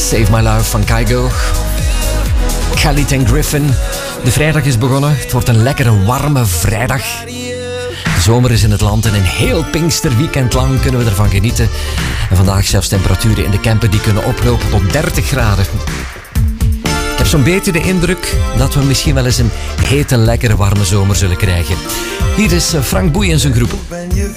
Save My Life van Kygo. Khalid en Griffin. De vrijdag is begonnen. Het wordt een lekkere, warme vrijdag. De zomer is in het land en een heel Pinksterweekend lang kunnen we ervan genieten. En vandaag zelfs temperaturen in de Kempen die kunnen oplopen tot 30 graden. Ik heb zo'n beetje de indruk dat we misschien wel eens een hete, lekkere, warme zomer zullen krijgen. Hier is Frank Boeij en zijn groep. Ben je